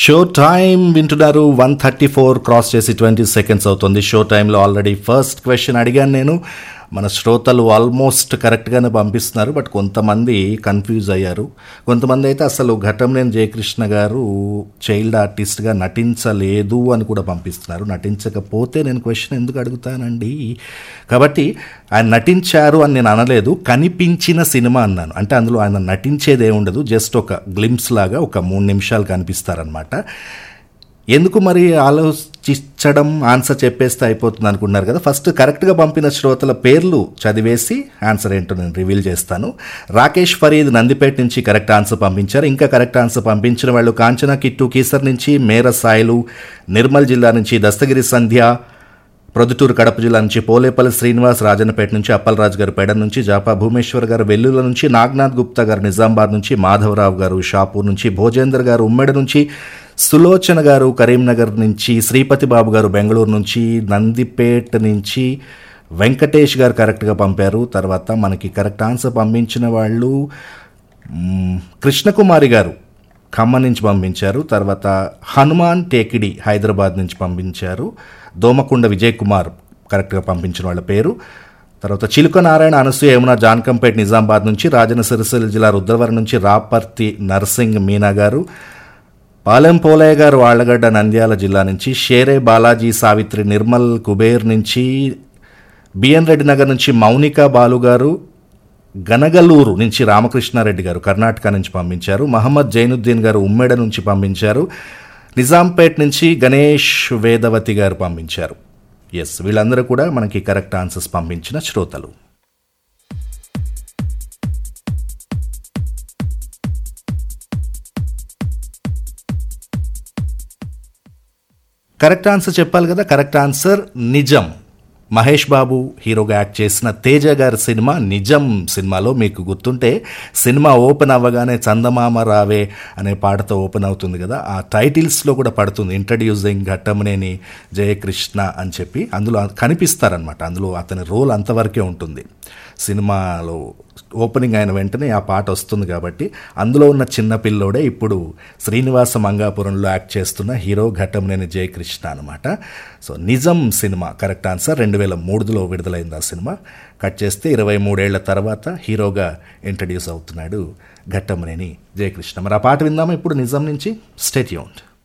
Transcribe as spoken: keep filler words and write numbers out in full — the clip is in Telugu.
షో టైం వింటున్నారు. వన్ థర్టీ ఫోర్ క్రాస్ చేసి ట్వంటీ సెకండ్స్ అవుతుంది. షో టైంలో ఆల్రెడీ ఫస్ట్ క్వశ్చన్ అడిగాను నేను. మన శ్రోతలు ఆల్మోస్ట్ కరెక్ట్గానే పంపిస్తున్నారు, బట్ కొంతమంది కన్ఫ్యూజ్ అయ్యారు. కొంతమంది అయితే అసలు ఘటంనేని జయకృష్ణ గారు చైల్డ్ ఆర్టిస్ట్గా నటించలేదు అని కూడా పంపిస్తున్నారు. నటించకపోతే నేను క్వశ్చన్ ఎందుకు అడుగుతానండి? కాబట్టి ఆయన నటించారు అని నేను అనలేదు, కనిపించిన సినిమా అన్నాను. అంటే అందులో ఆయన నటించేదే ఉండదు, జస్ట్ ఒక గ్లింప్స్ లాగా ఒక మూడు నిమిషాలు కనిపిస్తారనమాట. ఎందుకు మరి ఆలోచించడం, ఆన్సర్ చెప్పేస్తే అయిపోతుంది అనుకున్నారు కదా. ఫస్ట్ కరెక్ట్గా పంపిన శ్రోతల పేర్లు చదివేసి ఆన్సర్ ఏంటో నేను రివీల్ చేస్తాను. రాకేష్ ఫరీద్ నందిపేట నుంచి కరెక్ట్ ఆన్సర్ పంపించారు. ఇంకా కరెక్ట్ ఆన్సర్ పంపించిన వాళ్ళు కాంచనా కిట్టు కీసర్ నుంచి, మేర సాయిలు నిర్మల్ జిల్లా నుంచి, దస్తగిరి సంధ్య ప్రొద్దుటూరు కడప జిల్లా నుంచి, పోలేపల్లి శ్రీనివాస్ రాజన్నపేట నుంచి, అప్పలరాజు గారు పెడ నుంచి, జాపా భూమేశ్వర్ గారు వెల్లుల నుంచి, నాగ్నాథ్ గుప్తా గారు నిజామాబాద్ నుంచి, మాధవరావు గారు షాపూర్ నుంచి, భోజేందర్ గారు ఉమ్మెడ నుంచి, సులోచన గారు కరీంనగర్ నుంచి, శ్రీపతి బాబు గారు బెంగళూరు నుంచి, నందిపేట నుంచి వెంకటేష్ గారు కరెక్ట్గా పంపారు. తర్వాత మనకి కరెక్ట్ ఆన్సర్ పంపించిన వాళ్ళు కృష్ణకుమారి గారు ఖమ్మం నుంచి పంపించారు. తర్వాత హనుమాన్ టేకిడి హైదరాబాద్ నుంచి పంపించారు. దోమకొండ విజయ్ కుమార్ కరెక్ట్గా పంపించిన వాళ్ళ పేరు. తర్వాత చిలుక నారాయణ, అనసూయ, యమున జాన్కంపేట నిజామాబాద్ నుంచి, రాజన్న సిరిసిల్ల జిల్లా రుద్రవరం నుంచి రాపర్తి నర్సింగ్ మీనా గారు, పాలెం పోలయ్య గారు ఆళ్లగడ్డ నంద్యాల జిల్లా నుంచి, షేరే బాలాజీ సావిత్రి నిర్మల్ కుబేర్ నుంచి, బిఎన్ రెడ్డి నగర్ నుంచి మౌనిక బాలు గారు, గనగలూరు నుంచి రామకృష్ణారెడ్డి గారు కర్ణాటక నుంచి పంపించారు. మహమ్మద్ జైనుద్దీన్ గారు ఉమ్మెడ నుంచి పంపించారు. నిజాంపేట్ నుంచి గణేష్ వేదవతి గారు పంపించారు. ఎస్, వీళ్ళందరూ కూడా మనకి కరెక్ట్ ఆన్సర్స్ పంపించిన శ్రోతలు. కరెక్ట్ ఆన్సర్ చెప్పాలి కదా. కరెక్ట్ ఆన్సర్ నిజం. మహేష్ బాబు హీరోగా యాక్ట్ చేసిన తేజ గారి సినిమా నిజం. సినిమాలో మీకు గుర్తుంటే సినిమా ఓపెన్ అవ్వగానే చందమామ రావే అనే పాటతో ఓపెన్ అవుతుంది కదా, ఆ టైటిల్స్లో కూడా పడుతుంది ఇంట్రడ్యూసింగ్ ఘట్టంనేని జయకృష్ణ అని చెప్పి. అందులో కనిపిస్తారనమాట. అందులో అతని రోల్ అంతవరకే ఉంటుంది. సినిమాలో ఓపెనింగ్ అయిన వెంటనే ఆ పాట వస్తుంది కాబట్టి అందులో ఉన్న చిన్న పిల్లోడే ఇప్పుడు శ్రీనివాస మంగాపురంలో యాక్ట్ చేస్తున్న హీరో ఘట్టంనేని జయకృష్ణ అనమాట. సో నిజం సినిమా కరెక్ట్ ఆన్సర్. రెండు వేల మూడులో విడుదలైంది ఆ సినిమా. కట్ చేస్తే ఇరవై మూడేళ్ల తర్వాత హీరోగా ఇంట్రడ్యూస్ అవుతున్నాడు ఘట్టంనేని జయకృష్ణ. మరి ఆ పాట విందామా ఇప్పుడు నిజం నుంచి. Stay tuned.